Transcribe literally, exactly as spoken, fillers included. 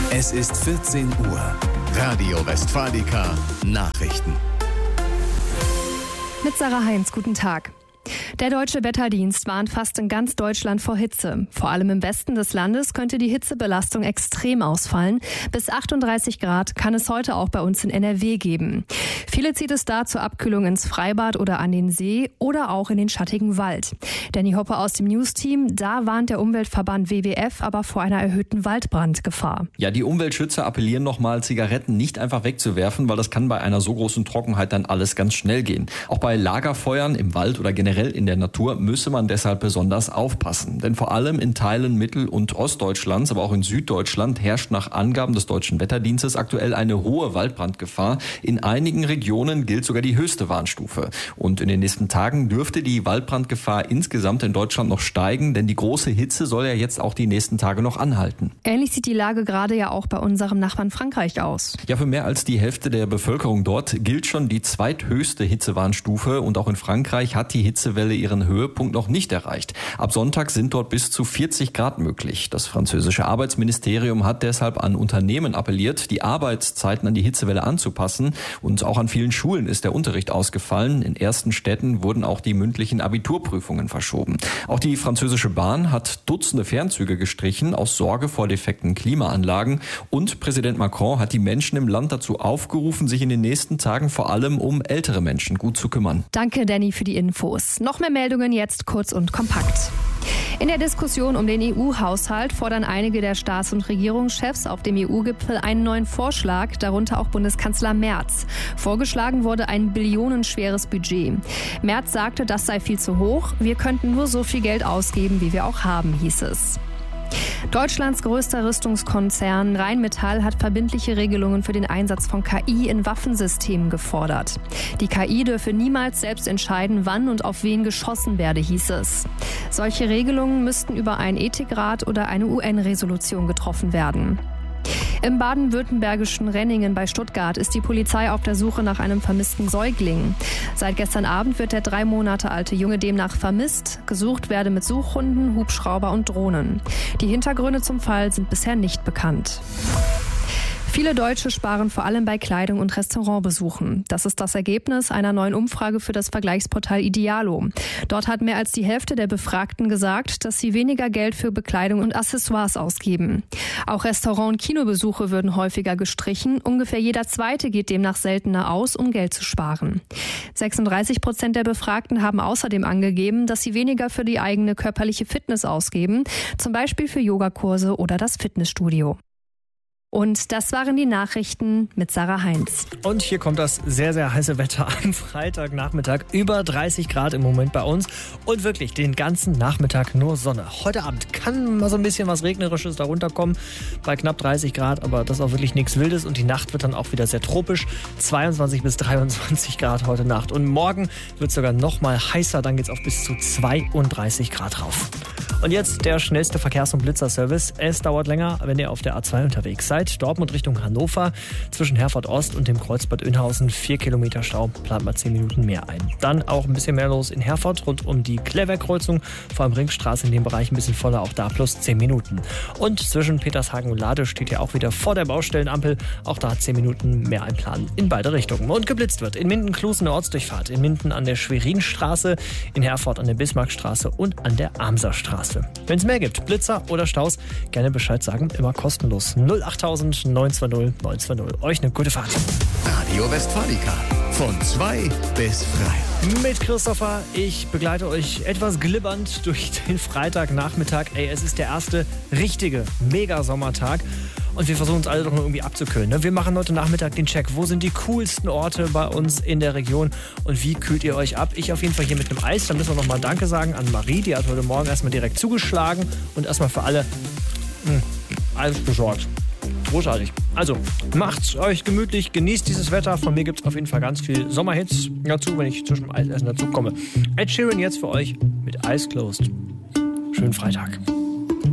Es ist vierzehn Uhr. Radio Westfalica Nachrichten. Mit Sarah Heinz, guten Tag. Der Deutsche Wetterdienst warnt fast in ganz Deutschland vor Hitze. Vor allem im Westen des Landes könnte die Hitzebelastung extrem ausfallen. Bis achtunddreißig Grad kann es heute auch bei uns in N R W geben. Viele zieht es da zur Abkühlung ins Freibad oder an den See oder auch in den schattigen Wald. Danny Hoppe aus dem News-Team, da warnt der Umweltverband W W F aber vor einer erhöhten Waldbrandgefahr. Ja, die Umweltschützer appellieren nochmal, Zigaretten nicht einfach wegzuwerfen, weil das kann bei einer so großen Trockenheit dann alles ganz schnell gehen. Auch bei Lagerfeuern im Wald oder generell in der Natur müsse man deshalb besonders aufpassen. Denn vor allem in Teilen Mittel- und Ostdeutschlands, aber auch in Süddeutschland herrscht nach Angaben des Deutschen Wetterdienstes aktuell eine hohe Waldbrandgefahr. In einigen Regionen gilt sogar die höchste Warnstufe. Und in den nächsten Tagen dürfte die Waldbrandgefahr insgesamt in Deutschland noch steigen, denn die große Hitze soll ja jetzt auch die nächsten Tage noch anhalten. Ähnlich sieht die Lage gerade ja auch bei unserem Nachbarn Frankreich aus. Ja, für mehr als die Hälfte der Bevölkerung dort gilt schon die zweithöchste Hitzewarnstufe und auch in Frankreich hat die Hitzewelle ihren Höhepunkt noch nicht erreicht. Ab Sonntag sind dort bis zu vierzig Grad möglich. Das französische Arbeitsministerium hat deshalb an Unternehmen appelliert, die Arbeitszeiten an die Hitzewelle anzupassen. Und auch an vielen Schulen ist der Unterricht ausgefallen. In ersten Städten wurden auch die mündlichen Abiturprüfungen verschoben. Auch die französische Bahn hat Dutzende Fernzüge gestrichen aus Sorge vor defekten Klimaanlagen. Und Präsident Macron hat die Menschen im Land dazu aufgerufen, sich in den nächsten Tagen vor allem um ältere Menschen gut zu kümmern. Danke, Danny, für die Infos. Noch mehr Meldungen jetzt kurz und kompakt. In der Diskussion um den E U-Haushalt fordern einige der Staats- und Regierungschefs auf dem E U-Gipfel einen neuen Vorschlag, darunter auch Bundeskanzler Merz. Vorgeschlagen wurde ein billionenschweres Budget. Merz sagte, das sei viel zu hoch. Wir könnten nur so viel Geld ausgeben, wie wir auch haben, hieß es. Deutschlands größter Rüstungskonzern Rheinmetall hat verbindliche Regelungen für den Einsatz von K I in Waffensystemen gefordert. Die K I dürfe niemals selbst entscheiden, wann und auf wen geschossen werde, hieß es. Solche Regelungen müssten über einen Ethikrat oder eine U N-Resolution getroffen werden. Im baden-württembergischen Renningen bei Stuttgart ist die Polizei auf der Suche nach einem vermissten Säugling. Seit gestern Abend wird der drei Monate alte Junge demnach vermisst. Gesucht werde mit Suchhunden, Hubschrauber und Drohnen. Die Hintergründe zum Fall sind bisher nicht bekannt. Viele Deutsche sparen vor allem bei Kleidung und Restaurantbesuchen. Das ist das Ergebnis einer neuen Umfrage für das Vergleichsportal Idealo. Dort hat mehr als die Hälfte der Befragten gesagt, dass sie weniger Geld für Bekleidung und Accessoires ausgeben. Auch Restaurant- und Kinobesuche würden häufiger gestrichen. Ungefähr jeder Zweite geht demnach seltener aus, um Geld zu sparen. sechsunddreißig Prozent der Befragten haben außerdem angegeben, dass sie weniger für die eigene körperliche Fitness ausgeben, zum Beispiel für Yogakurse oder das Fitnessstudio. Und das waren die Nachrichten mit Sarah Heinz. Und hier kommt das sehr, sehr heiße Wetter am Freitagnachmittag. Über dreißig Grad im Moment bei uns. Und wirklich den ganzen Nachmittag nur Sonne. Heute Abend kann mal so ein bisschen was Regnerisches darunter kommen. Bei knapp dreißig Grad, aber das ist auch wirklich nichts Wildes. Und die Nacht wird dann auch wieder sehr tropisch. zweiundzwanzig bis dreiundzwanzig Grad heute Nacht. Und morgen wird es sogar noch mal heißer. Dann geht es auf bis zu zweiunddreißig Grad rauf. Und jetzt der schnellste Verkehrs- und Blitzerservice. Es dauert länger, wenn ihr auf der A zwei unterwegs seid. Dortmund Richtung Hannover. Zwischen Herford Ost und dem Kreuzbad Oeynhausen vier Kilometer Stau. Plant mal zehn Minuten mehr ein. Dann auch ein bisschen mehr los in Herford rund um die Klevberg-Kreuzung. Vor allem Ringstraße in dem Bereich ein bisschen voller. Auch da plus zehn Minuten. Und zwischen Petershagen und Lade steht ja auch wieder vor der Baustellenampel. Auch da zehn Minuten mehr einplanen in beide Richtungen. Und geblitzt wird in Minden-Klusen eine Ortsdurchfahrt. In Minden an der Schwerinstraße, in Herford an der Bismarckstraße und an der Amserstraße. Wenn es mehr gibt, Blitzer oder Staus, gerne Bescheid sagen, immer kostenlos. null acht neun zwei null neun zwei null. Euch eine gute Fahrt. Radio Westfalica von zwei bis drei. Mit Christopher, ich begleite euch etwas glibbernd durch den Freitagnachmittag. Ey, es ist der erste richtige Mega-Sommertag. Und wir versuchen uns alle doch noch irgendwie abzukühlen. Ne? Wir machen heute Nachmittag den Check. Wo sind die coolsten Orte bei uns in der Region? Und wie kühlt ihr euch ab? Ich auf jeden Fall hier mit einem Eis. Da müssen wir nochmal Danke sagen an Marie. Die hat heute Morgen erstmal direkt zugeschlagen. Und erstmal für alle mh, Eis besorgt. Großartig. Also, macht's euch gemütlich, genießt dieses Wetter. Von mir gibt's auf jeden Fall ganz viel Sommerhits dazu, wenn ich zwischen dem Eisessen dazu komme. Ed Sheeran jetzt für euch mit Eyes Closed. Schönen Freitag.